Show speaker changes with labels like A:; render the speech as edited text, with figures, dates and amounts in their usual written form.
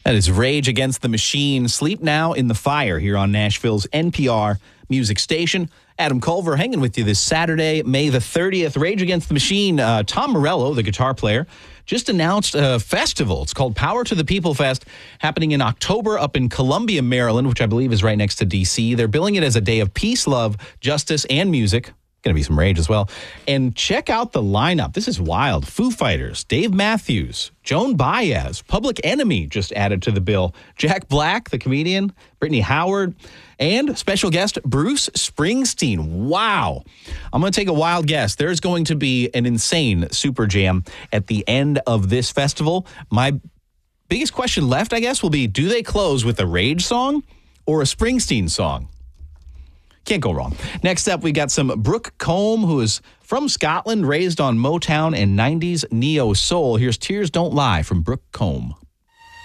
A: That is Rage Against the Machine. Sleep Now in the Fire here on Nashville's NPR music station. Adam Culver hanging with you this Saturday, May the 30th. Rage Against the Machine. Tom Morello, the guitar player, just announced a festival. It's called Power to the People Fest, happening in October up in Columbia, Maryland, which I believe is right next to D.C. They're billing it as a day of peace, love, justice, and music. Going to be some rage as well. And check out the lineup. This is wild. Foo Fighters, Dave Matthews, Joan Baez, Public Enemy just added to the bill, Jack Black, the comedian, Brittany Howard, and special guest Bruce Springsteen. Wow. I'm going to take a wild guess. There's going to be an insane super jam at the end of this festival. My biggest question left, I guess, will be, do they close with a Rage song or a Springsteen song? Can't go wrong. Next up, we got some Brooke Combe, who is from Scotland, raised on Motown and 90s neo soul. Here's Tears Don't Lie from Brooke Combe.